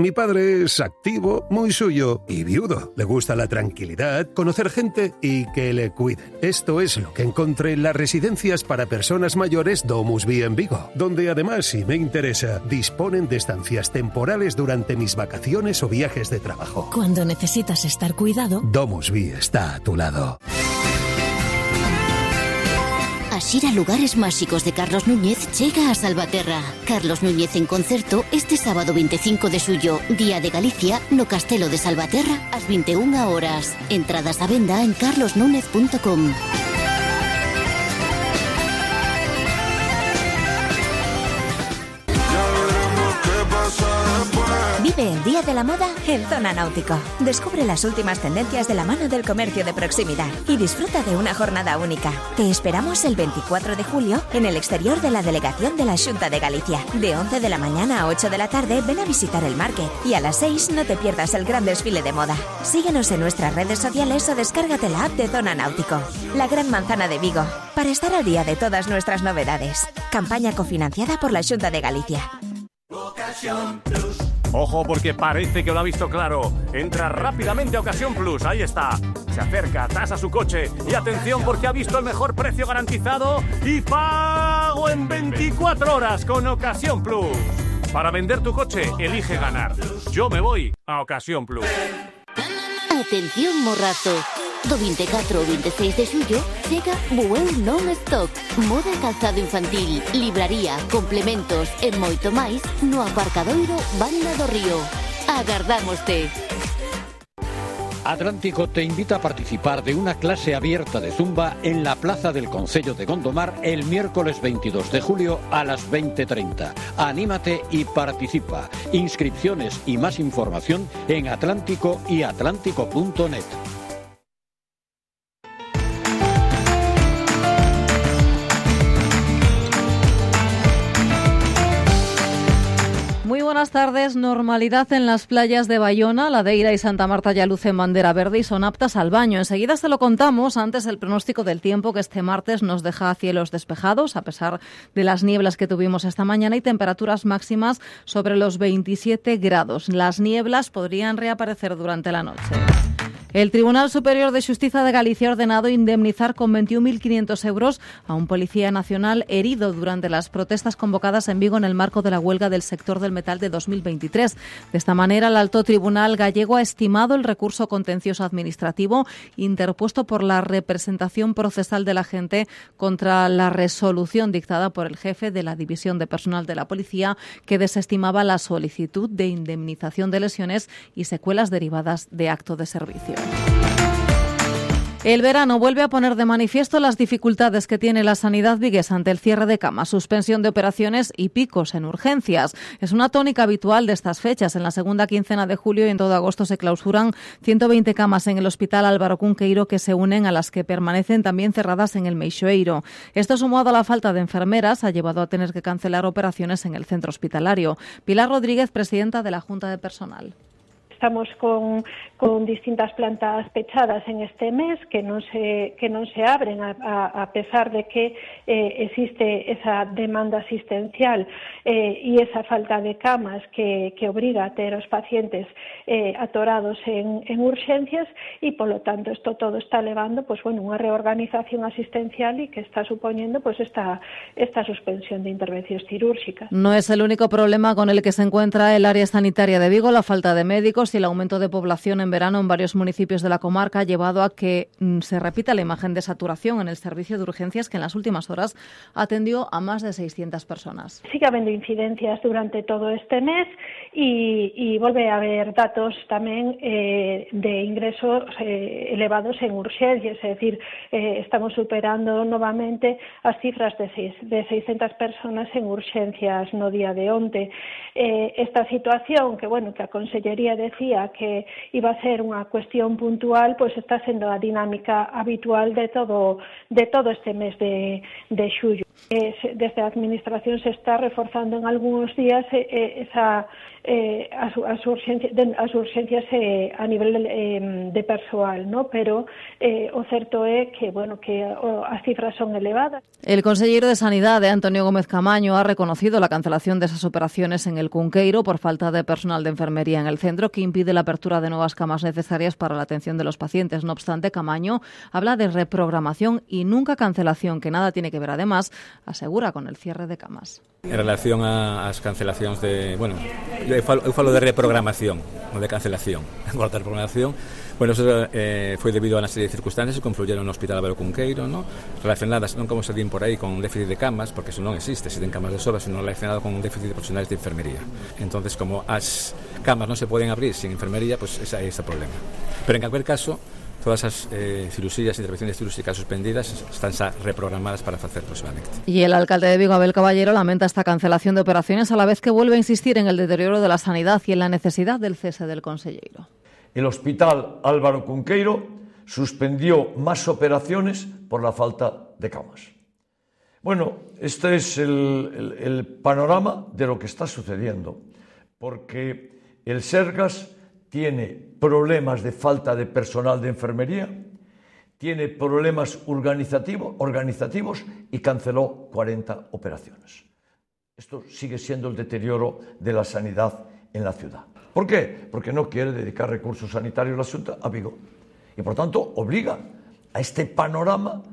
Mi padre es activo, muy suyo y viudo. Le gusta la tranquilidad, conocer gente y que le cuiden. Esto es lo que encontré en las residencias para personas mayores DomusVi en Vigo, donde además, si me interesa, disponen de estancias temporales durante mis vacaciones o viajes de trabajo. Cuando necesitas estar cuidado, DomusVi está a tu lado. Xira Lugares Máxicos de Carlos Núñez chega a Salvaterra. Carlos Núñez en concerto este sábado 25 de xullo, Día de Galicia, no Castelo de Salvaterra, ás 21 horas. Entradas a venda en carlosnúñez.com. Vive el Día de la Moda en Zona Náutico. Descubre las últimas tendencias de la mano del comercio de proximidad y disfruta de una jornada única. Te esperamos el 24 de julio en el exterior de la delegación de la Xunta de Galicia. De 11 de la mañana a 8 de la tarde ven a visitar el market y a las 6 no te pierdas el gran desfile de moda. Síguenos en nuestras redes sociales o descárgate la app de Zona Náutico. La Gran Manzana de Vigo, para estar al día de todas nuestras novedades. Campaña cofinanciada por la Xunta de Galicia. Ojo, porque parece que lo ha visto claro. Entra rápidamente a Ocasión Plus, ahí está. Se acerca, tasa su coche y atención porque ha visto el mejor precio garantizado y pago en 24 horas con Ocasión Plus. Para vender tu coche, elige ganar. Yo me voy a Ocasión Plus. Atención, morrazo. Do 24 ao 26 de xullo chega Bueu Non-Stop. Moda e calzado infantil, libraría, complementos e moito máis no aparcadoiro Banda do Río. Agardámoste. Atlántico te invita a participar de una clase abierta de Zumba en la Plaza del Concello de Gondomar el miércoles 22 de julio a las 20:30. Anímate y participa. Inscripciones y más información en Atlántico y atlántico.net. Muy buenas tardes. Normalidad en las playas de Bayona, Ladeira y Santa Marta ya lucen bandera verde y son aptas al baño. Enseguida se lo contamos. Antes el pronóstico del tiempo, que este martes nos deja cielos despejados a pesar de las nieblas que tuvimos esta mañana y temperaturas máximas sobre los 27 grados. Las nieblas podrían reaparecer durante la noche. El Tribunal Superior de Xustiza de Galicia ha ordenado indemnizar con 21.500 euros a un policía nacional herido durante las protestas convocadas en Vigo en el marco de la huelga del sector del metal de 2023. De esta manera, el Alto Tribunal gallego ha estimado el recurso contencioso administrativo interpuesto por la representación procesal del agente contra la resolución dictada por el jefe de la División de Personal de la Policía, que desestimaba la solicitud de indemnización de lesiones y secuelas derivadas de acto de servicio. El verano vuelve a poner de manifiesto las dificultades que tiene la sanidad viguesa ante el cierre de camas, suspensión de operaciones y picos en urgencias. Es una tónica habitual de estas fechas. En la segunda quincena de julio y en todo agosto se clausuran 120 camas en el Hospital Álvaro Cunqueiro, que se unen a las que permanecen también cerradas en el Meixoeiro. Esto, sumado a la falta de enfermeras, ha llevado a tener que cancelar operaciones en el centro hospitalario. Pilar Rodríguez, presidenta de la Junta de Personal. Estamos con distintas plantas pechadas en este mes que non se abren a pesar de que existe esa demanda asistencial y esa falta de camas que obriga a ter os pacientes atorados en urgencias y, polo tanto, esto todo está levando unha reorganización asistencial y que está suponiendo esta suspensión de intervencións cirúrxicas. No es el único problema con el que se encuentra el área sanitaria de Vigo. La falta de médicos y el aumento de población en verano en varios municipios de la comarca ha llevado a que se repita la imagen de saturación en el servicio de urgencias, que en las últimas horas atendió a más de 600 personas. Sigue habiendo incidencias durante todo este mes y volve a haber datos tamén de ingresos elevados en urgencias, es decir, estamos superando novamente as cifras de 600 personas en urgencias no día de onte. Esta situación que a Consellería decía que iba a ser unha cuestión puntual, pois está sendo a dinámica habitual de todo este mes de xullo. Desde a Administración se está reforzando en algúns días as urxencias a nivel de persoal, ¿no? Pero o certo é que, bueno, que as cifras son elevadas. El consejero de Sanidad, Antonio Gómez Camaño, ha reconocido la cancelación de esas operaciones en el Cunqueiro por falta de personal de enfermería en el centro, que impide la apertura de nuevas camas necesarias para la atención de los pacientes. No obstante, Camaño habla de reprogramación y nunca cancelación, que nada tiene que ver, además, asegura, con el cierre de camas. En relación ás cancelacións eu falo de reprogramación, non de cancelación. En cuanto a reprogramación, bueno, eso foi debido a unha serie de circunstancias que confluyeron no Hospital Álvaro Cunqueiro, ¿no? Relacionadas non como se din por aí con déficit de camas, porque eso non existe, se ten camas de sobra, sino relacionado con un déficit de profesionales de enfermería. Entonces, como as camas non se poden abrir sin enfermería, pues ese é ese problema. Pero en cualquier caso, todas as cirugías, intervenciones cirúrgicas suspendidas están reprogramadas para hacer próximamente. Y el alcalde de Vigo, Abel Caballero, lamenta esta cancelación de operaciones, a la vez que vuelve a insistir en el deterioro de la sanidad y en la necesidad del cese del consejero. El Hospital Álvaro Cunqueiro suspendió más operaciones por la falta de camas. Bueno, este es el panorama de lo que está sucediendo, porque el Sergas tiene problemas de falta de personal de enfermería, tiene problemas organizativos y canceló 40 operaciones. Esto sigue siendo el deterioro de la sanidad en la ciudad. ¿Por qué? Porque no quiere dedicar recursos sanitarios la Xunta a Vigo. Y por tanto obliga a este panorama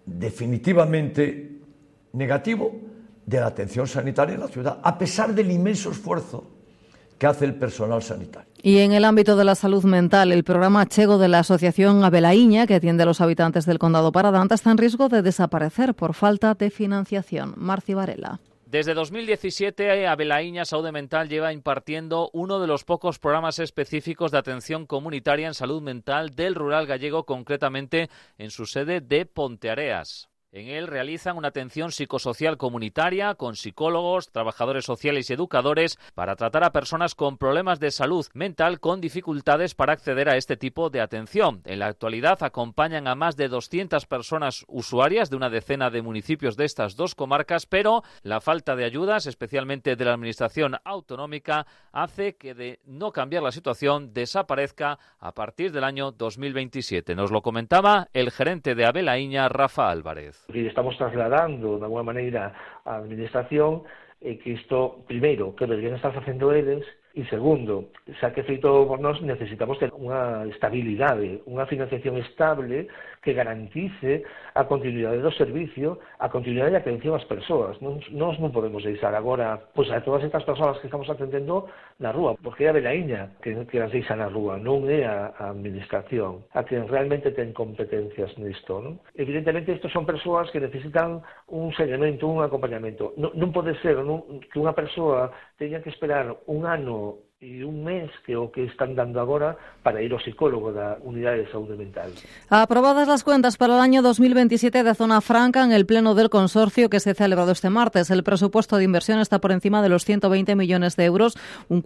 definitivamente negativo de la atención sanitaria en la ciudad, a pesar del inmenso esfuerzo que hace el personal sanitario. Y en el ámbito de la salud mental, el programa Chego de la Asociación Abelaiña, que atiende a los habitantes del Condado Paradanta, está en riesgo de desaparecer por falta de financiación. Marci Varela. Desde 2017, Abelaiña Saúde Mental lleva impartiendo uno de los pocos programas específicos de atención comunitaria en salud mental del rural gallego, concretamente en su sede de Ponteareas. En él realizan una atención psicosocial comunitaria con psicólogos, trabajadores sociales y educadores para tratar a personas con problemas de salud mental con dificultades para acceder a este tipo de atención. En la actualidad acompañan a más de 200 personas usuarias de una decena de municipios de estas dos comarcas, pero la falta de ayudas, especialmente de la administración autonómica, hace que de no cambiar la situación desaparezca a partir del año 2027. Nos lo comentaba el gerente de Abelaiña, Rafa Álvarez. Que estamos trasladando de alguna maneira á administración que isto, primeiro, que deberían estar facendo eles, e segundo, xa que feito por nós necesitamos ter unha estabilidade, unha financiación estable que garantice a continuidade do servicio, a continuidade de atención ás persoas. Nós non podemos deixar agora pois, a todas estas persoas que estamos atendendo na rúa, porque é a Abelaiña que as deixa na rúa, non é a administración, a quen realmente ten competencias nisto. Non? Evidentemente, estos son persoas que necesitan un seguimento, un acompañamento. Non pode ser que unha persoa teña que esperar un ano e un mes que o que están dando agora para ir ao psicólogo da Unidade de Saúde Mental. Aprobadas las cuentas para el año 2027 de Zona Franca en el pleno del consorcio que se ha celebrado este martes. El presupuesto de inversión está por encima de los 120 millones de euros, un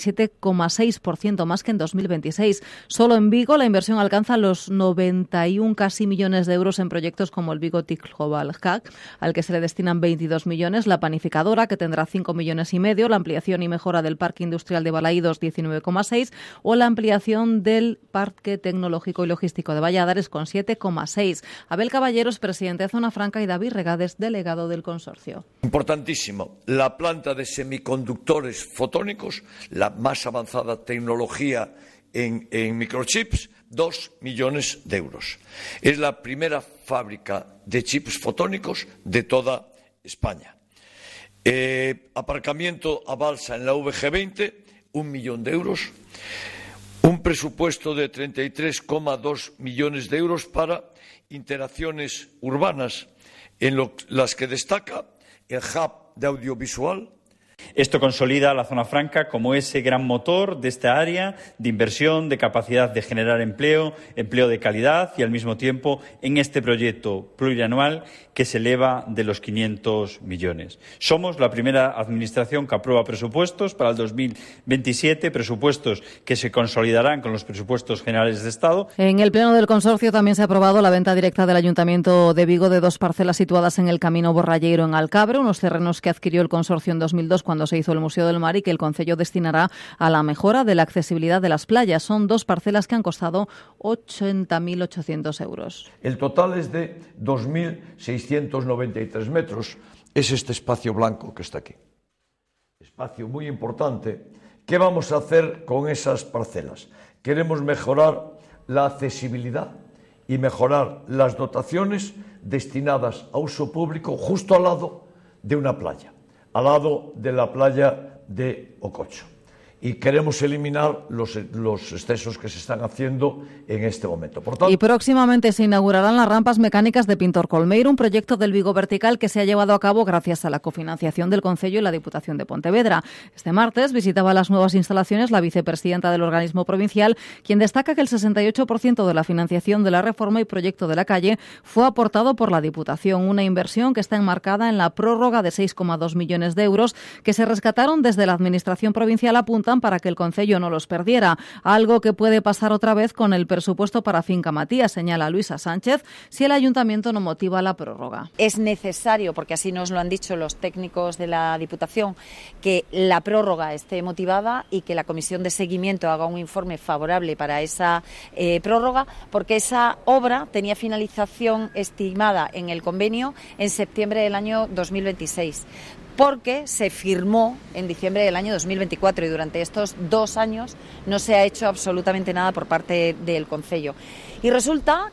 47,6% más que en 2026. Solo en Vigo la inversión alcanza los 91 casi millones de euros en proyectos como el Vigo TIC Global Hack, al que se le destinan 22 millones, la panificadora, que tendrá 5,5 millones, la ampliación y mejora del parque industrial de Balaídos, 19,6, o la ampliación del Parque Tecnológico y Logístico de Valladares, con 7,6. Abel Caballero es presidente de Zona Franca y David Regades, delegado del consorcio. Importantísimo, la planta de semiconductores fotónicos, la más avanzada tecnología en microchips, 2 millones de euros. Es la primera fábrica de chips fotónicos de toda España. Aparcamiento a balsa en la VG20, 1 millón de euros, un presupuesto de 33,2 millones de euros para interacciones urbanas, en las que destaca el hub de audiovisual. Esto consolida a la Zona Franca como ese gran motor de esta área de inversión, de capacidad de generar empleo, empleo de calidad y al mismo tiempo en este proyecto plurianual que se eleva de los 500 millones. Somos la primera administración que aprueba presupuestos para el 2027, presupuestos que se consolidarán con los presupuestos generales de Estado. En el pleno del consorcio también se ha aprobado la venta directa del Ayuntamiento de Vigo de 2 parcelas situadas en el Camino Borralleiro en Alcabre, unos terrenos que adquirió el consorcio en 2002 cuando se hizo el Museo del Mar y que el Concello destinará a la mejora de la accesibilidad de las playas. Son 2 parcelas que han costado 80.800 euros. El total es de 2.693 metros. Es este espacio blanco que está aquí. Espacio muy importante. ¿Qué vamos a hacer con esas parcelas? Queremos mejorar la accesibilidad y mejorar las dotaciones destinadas a uso público justo al lado de una playa, al lado de la playa de Ococho. Y queremos eliminar los excesos que se están haciendo en este momento. Por tanto, y próximamente se inaugurarán las rampas mecánicas de Pintor Colmeiro, un proyecto del Vigo Vertical que se ha llevado a cabo gracias a la cofinanciación del Concello y la Diputación de Pontevedra. Este martes visitaba las nuevas instalaciones la vicepresidenta del organismo provincial, quien destaca que el 68% de la financiación de la reforma y proyecto de la calle fue aportado por la Diputación, una inversión que está enmarcada en la prórroga de 6,2 millones de euros que se rescataron desde la Administración provincial, apuntan para que el Concello no los perdiera, algo que puede pasar otra vez con el presupuesto para Finca Matías, señala Luisa Sánchez, si el Ayuntamiento no motiva la prórroga. Es necesario, porque así nos lo han dicho los técnicos de la Diputación, que la prórroga esté motivada y que la Comisión de Seguimiento haga un informe favorable para esa prórroga, porque esa obra tenía finalización estimada en el convenio en septiembre del año 2026. Porque se firmó en diciembre del año 2024 y durante estos 2 años no se ha hecho absolutamente nada por parte del Concello. Y resulta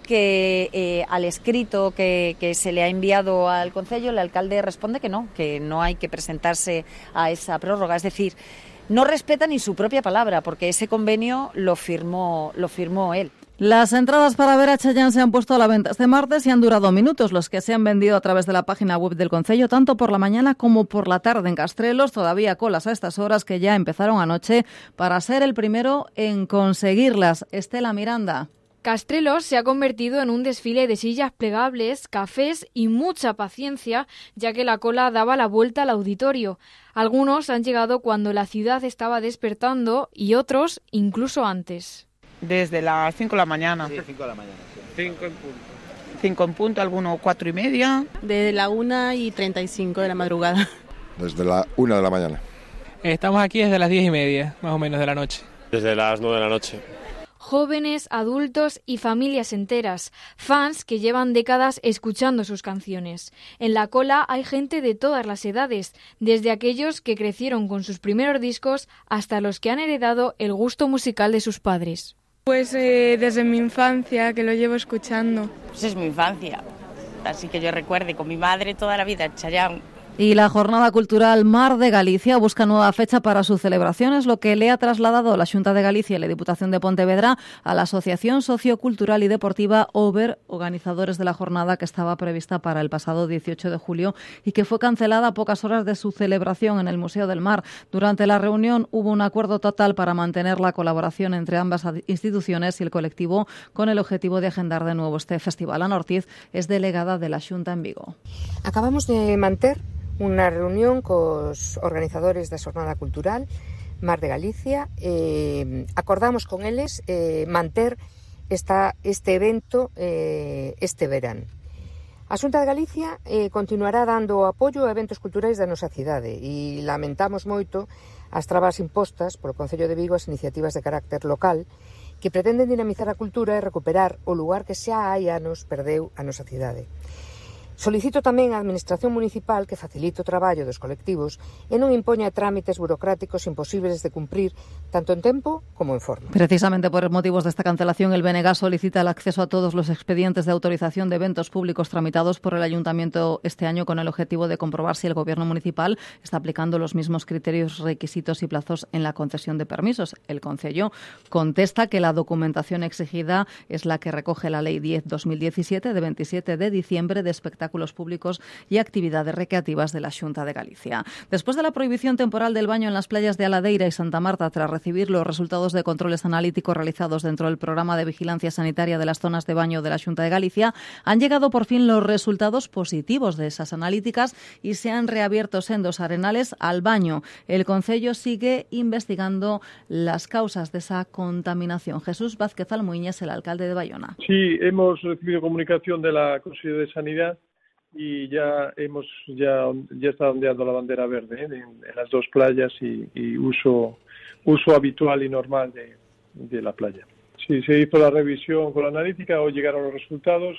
que al escrito que se le ha enviado al Concello, el alcalde responde que no hay que presentarse a esa prórroga. Es decir, no respeta ni su propia palabra, porque ese convenio lo firmó él. Las entradas para ver a Chayanne se han puesto a la venta este martes y han durado minutos. Los que se han vendido a través de la página web del Concello, tanto por la mañana como por la tarde en Castrelos. Todavía colas a estas horas que ya empezaron anoche para ser el primero en conseguirlas. Estela Miranda. Castrelos se ha convertido en un desfile de sillas plegables, cafés y mucha paciencia, ya que la cola daba la vuelta al auditorio. Algunos han llegado cuando la ciudad estaba despertando y otros incluso antes. Desde las 5 de la mañana. Sí, 5 de la mañana. Sí. 5 en punto. 5 en punto, algunos 4:30. Desde la 1:35 de la madrugada. Desde la 1 de la mañana. Estamos aquí desde las 10:30, más o menos, de la noche. Desde las 9 de la noche. Jóvenes, adultos y familias enteras, fans que llevan décadas escuchando sus canciones. En la cola hay gente de todas las edades, desde aquellos que crecieron con sus primeros discos hasta los que han heredado el gusto musical de sus padres. Pues desde mi infancia, que lo llevo escuchando. Pues es mi infancia, así que yo recuerde con mi madre toda la vida, Chayanne. Y la Jornada Cultural Mar de Galicia busca nueva fecha para su celebración, es lo que le ha trasladado la Xunta de Galicia y la Diputación de Pontevedra a la Asociación Sociocultural y Deportiva OVER, organizadores de la jornada que estaba prevista para el pasado 18 de julio y que fue cancelada a pocas horas de su celebración en el Museo del Mar. Durante la reunión hubo un acuerdo total para mantener la colaboración entre ambas instituciones y el colectivo con el objetivo de agendar de nuevo este festival. Ana Ortiz es delegada de la Xunta en Vigo. Acabamos de manter unha reunión cos organizadores da Xornada Cultural Mar de Galicia. Acordamos con eles manter este evento este verán. A Xunta de Galicia continuará dando apoio a eventos culturais da nosa cidade e lamentamos moito as trabas impostas polo Concello de Vigo ás iniciativas de carácter local que pretenden dinamizar a cultura e recuperar o lugar que xa hai anos perdeu a nosa cidade. Solicito tamén á Administración Municipal que facilite o traballo dos colectivos e non impoña trámites burocráticos imposibles de cumprir tanto en tempo como en forma. Precisamente por motivos desta cancelación, el BNG solicita el acceso a todos los expedientes de autorización de eventos públicos tramitados por el Ayuntamiento este año con el objetivo de comprobar si el Gobierno municipal está aplicando los mismos criterios, requisitos y plazos en la concesión de permisos. El Concello contesta que la documentación exigida es la que recoge la Ley 10/2017 de 27 de diciembre de espectáculos públicos y actividades recreativas de la Xunta de Galicia. Después de la prohibición temporal del baño en las playas de Aladeira y Santa Marta, tras recibir los resultados de controles analíticos realizados dentro del programa de vigilancia sanitaria de las zonas de baño de la Xunta de Galicia, han llegado por fin los resultados positivos de esas analíticas y se han reabierto sendos arenales al baño. El Concello sigue investigando las causas de esa contaminación. Jesús Vázquez Almuiñez, el alcalde de Bayona. Sí, hemos recibido comunicación de la Consejería de Sanidad y ya está ondeando la bandera verde en las dos playas y uso habitual y normal de la playa. Sí, se hizo la revisión con la analítica, hoy llegaron los resultados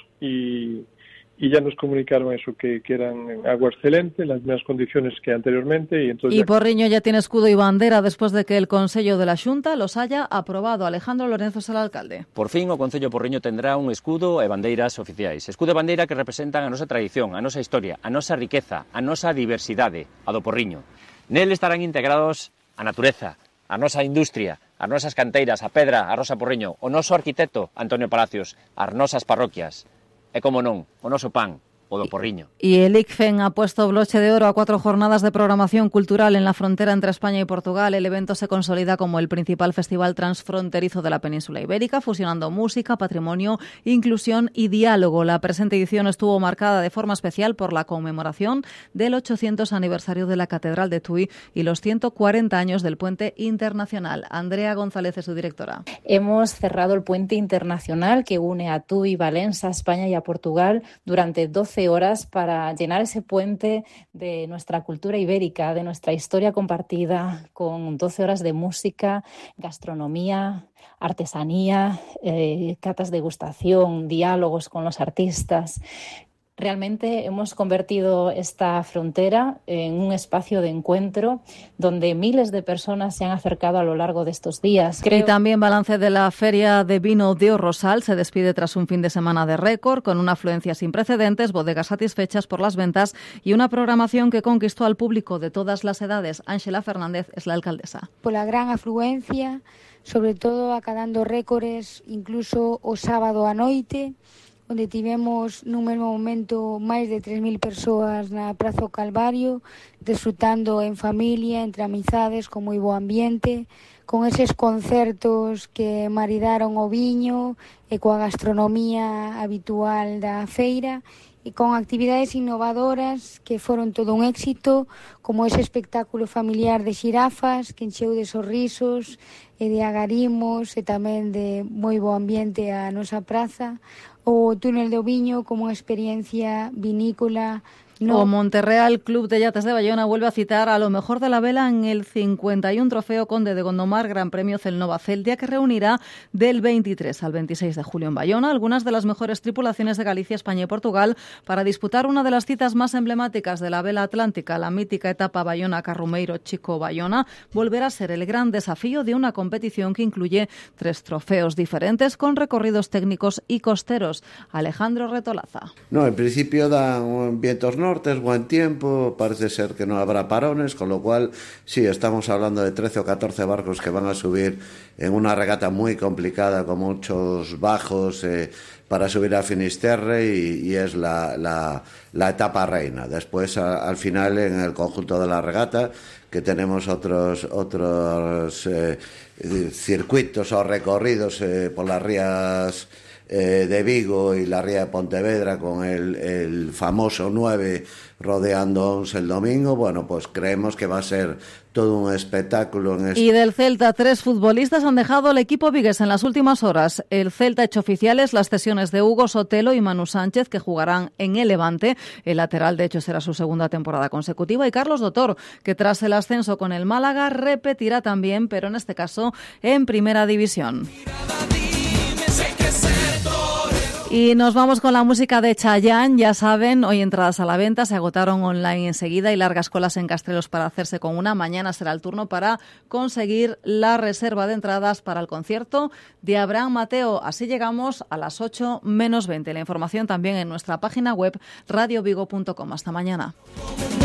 y ya nos comunicaron eso, que eran agua excelente, las mismas condiciones que anteriormente. Y Porriño ya tiene escudo y bandera después de que el Consello de la Xunta los haya aprobado. Alejandro Lorenzo es el alcalde. Por fin o Concello Porriño tendrá un escudo e bandeiras oficiais. Escudo e bandeira que representan a nosa tradición, a nosa historia, a nosa riqueza, a nosa diversidade, a do Porriño. Nel estarán integrados a natureza, a nosa industria, as nosas canteiras, a pedra, a Rosa Porriño, o noso arquitecto Antonio Palacios, as nosas parroquias. E como non, o noso pan, o do Porriño. Y el ICFEN ha puesto broche de oro a 4 jornadas de programación cultural en la frontera entre España y Portugal. El evento se consolida como el principal festival transfronterizo de la península ibérica, fusionando música, patrimonio, inclusión y diálogo. La presente edición estuvo marcada de forma especial por la conmemoración del 800 aniversario de la Catedral de Tui y los 140 años del Puente Internacional. Andrea González es su directora. Hemos cerrado el puente internacional que une a Tui, Valencia, España y a Portugal durante 12 horas para llenar ese puente de nuestra cultura ibérica, de nuestra historia compartida, con 12 horas de música, gastronomía, artesanía, catas de degustación, diálogos con los artistas. Realmente hemos convertido esta frontera en un espacio de encuentro donde miles de personas se han acercado a lo largo de estos días. Y también balance de la Feria de Vino de Rosal. Se despide tras un fin de semana de récord, con una afluencia sin precedentes, bodegas satisfechas por las ventas y una programación que conquistó al público de todas las edades. Ángela Fernández es la alcaldesa. Por la gran afluencia, sobre todo acadando récords, incluso o sábado a noite, onde tivemos nun mesmo momento máis de 3.000 persoas na Praza Calvario, disfrutando en familia, entre amizades, con moi bo ambiente, con eses concertos que maridaron o viño e coa gastronomía habitual da feira, e con actividades innovadoras que foron todo un éxito, como ese espectáculo familiar de xirafas que encheu de sorrisos e de agarimos e tamén de moi bo ambiente a nosa praza, o túnel do viño como unha experiencia vinícola. O Monterreal Club de Yates de Bayona vuelve a citar a lo mejor de la vela en el 51 Trofeo Conde de Gondomar Gran Premio Celnova Celtia, que reunirá del 23 al 26 de julio en Bayona algunas de las mejores tripulaciones de Galicia, España y Portugal para disputar una de las citas más emblemáticas de la vela atlántica. La mítica etapa Bayona-Carrumeiro-Chico-Bayona volverá a ser el gran desafío de una competición que incluye 3 trofeos diferentes con recorridos técnicos y costeros. Alejandro Retolaza. No, en principio dan vientos nortes, buen tiempo, parece ser que no habrá parones, con lo cual sí, estamos hablando de 13 o 14 barcos que van a subir en una regata muy complicada con muchos bajos para subir a Finisterre y es la etapa reina. Después al final en el conjunto de la regata que tenemos otros circuitos o recorridos por las rías de Vigo y la ría de Pontevedra con el famoso 9 rodeando Ons el domingo. Bueno, pues creemos que va a ser todo un espectáculo. Y del Celta, 3 futbolistas han dejado el equipo vigués en las últimas horas. El Celta ha hecho oficiales las cesiones de Hugo Sotelo y Manu Sánchez, que jugarán en el Levante. El lateral, de hecho, será su segunda temporada consecutiva. Y Carlos Dotor, que tras el ascenso con el Málaga repetirá también, pero en este caso en Primera División. Y nos vamos con la música de Chayanne. Ya saben, hoy entradas a la venta, se agotaron online enseguida y largas colas en Castrelos para hacerse con una. Mañana será el turno para conseguir la reserva de entradas para el concierto de Abraham Mateo. Así llegamos a las 8 menos 20. La información también en nuestra página web radiovigo.com. Hasta mañana.